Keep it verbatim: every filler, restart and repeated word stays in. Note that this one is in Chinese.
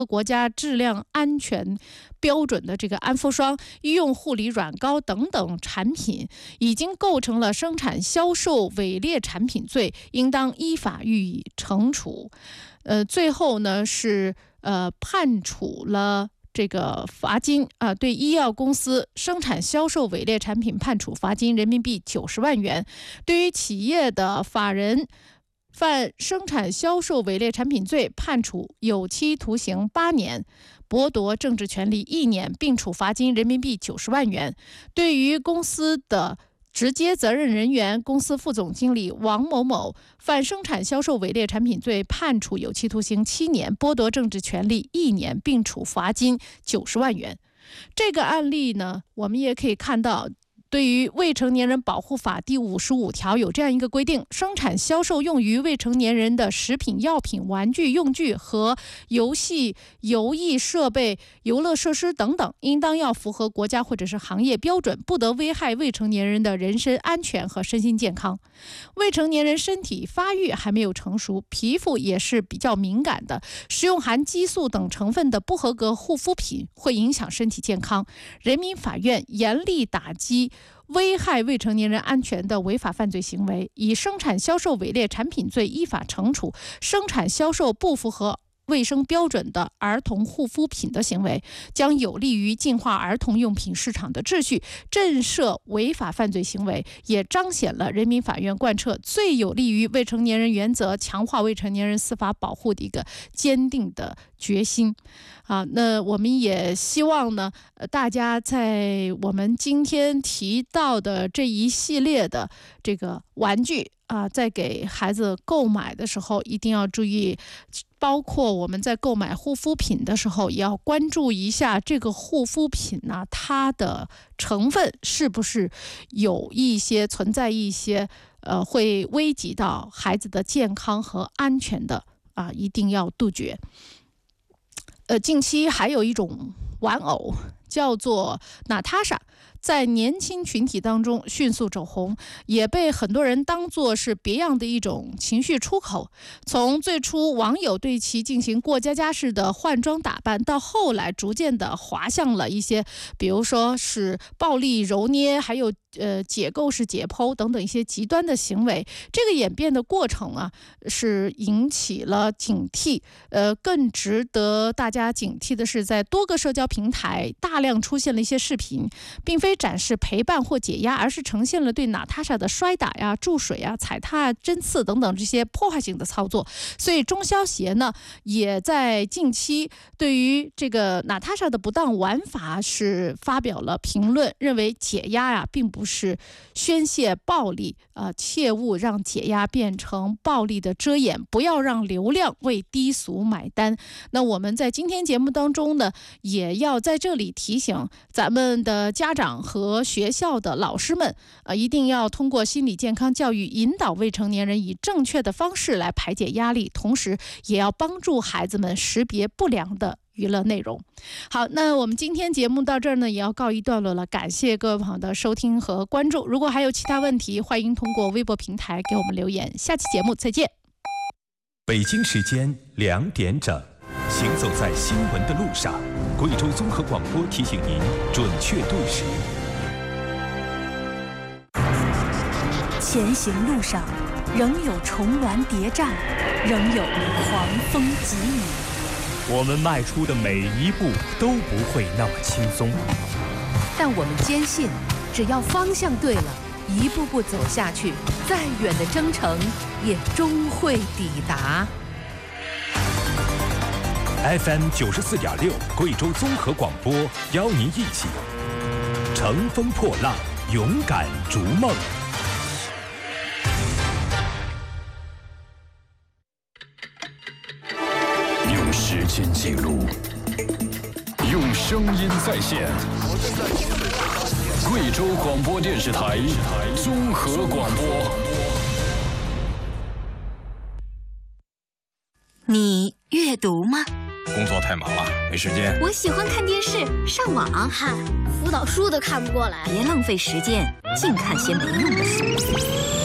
国家质量安全标准的这个安氟霜、医用护理软膏等等产品，已经构成了生产销售伪劣产品罪，应当依法予以惩处。呃，最后呢是呃判处了这个罚金啊、呃，对医药公司生产销售伪劣产品判处罚金人民币九十万元。对于企业的法人犯生产销售伪劣产品罪，判处有期徒刑八年，剥夺政治权利一年，并处罚金人民币九十万元。对于公司的直接责任人员公司副总经理王某某犯生产销售伪劣产品罪，判处有期徒刑七年，剥夺政治权利一年，并处罚金九十万元。这个案例呢，我们也可以看到，对于未成年人保护法第五十五条有这样一个规定：生产销售用于未成年人的食品、药品、玩具、用具和游戏、游艺设备、游乐设施等等，应当要符合国家或者是行业标准，不得危害未成年人的人身安全和身心健康。未成年人身体发育还没有成熟，皮肤也是比较敏感的，使用含激素等成分的不合格护肤品会影响身体健康。人民法院严厉打击危害未成年人安全的违法犯罪行为，以生产销售伪劣产品罪依法惩处生产销售不符合卫生标准的儿童护肤品的行为，将有利于净化儿童用品市场的秩序，震慑违法犯罪行为，也彰显了人民法院贯彻最有利于未成年人原则，强化未成年人司法保护的一个坚定的决心。啊，那我们也希望呢，呃，大家在我们今天提到的这一系列的这个玩具啊，在给孩子购买的时候，一定要注意，包括我们在购买护肤品的时候，也要关注一下这个护肤品呢，它的成分是不是有一些存在一些呃会危及到孩子的健康和安全的啊，一定要杜绝。呃，近期还有一种玩偶叫做娜塔莎，在年轻群体当中迅速走红，也被很多人当作是别样的一种情绪出口。从最初网友对其进行过家家式的换装打扮，到后来逐渐的滑向了一些，比如说是暴力揉捏，还有呃解构式解剖等等一些极端的行为。这个演变的过程啊，是引起了警惕。呃，更值得大家警惕的是，在多个社交平台大量出现了一些视频，并非展示陪伴或解压，而是呈现了对娜塔莎的摔打呀、注水呀、踩踏、针刺等等这些破坏性的操作。所以中消协呢，也在近期对于这个娜塔莎的不当玩法是发表了评论，认为解压呀并不是宣泄暴力，呃，切勿让解压变成暴力的遮掩，不要让流量为低俗买单。那我们在今天节目当中呢，也要在这里提醒咱们的家长和学校的老师们，呃，一定要通过心理健康教育引导未成年人以正确的方式来排解压力，同时也要帮助孩子们识别不良的娱乐内容。好，那我们今天节目到这儿呢，也要告一段落了。感谢各位朋友的收听和关注。如果还有其他问题，欢迎通过微博平台给我们留言。下期节目再见。 北京时间两点整，行走在新闻的路上，贵州综合广播提醒您准确对时。 前行路上，仍有重峦叠嶂，仍有狂风疾雨。 我们迈出的每一步都不会那么轻松， 但我们坚信，只要方向对了，一步步走下去，再远的征程也终会抵达。 F M 九十四点六，贵州综合广播，邀您一起乘风破浪，勇敢逐梦。 用时间记录，用声音再现。贵州广播电视台综合广播。 你阅读吗？ 工作太忙了，没时间。 我喜欢看电视、上网。嗨，辅导书都看不过来。 别浪费时间，净看些没用的书。